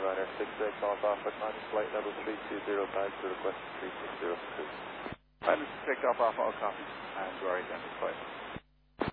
Ryanair 68, calling off at minus flight level 3205 to request 360 cruise. Minus 6 off, all copies, and you are identified.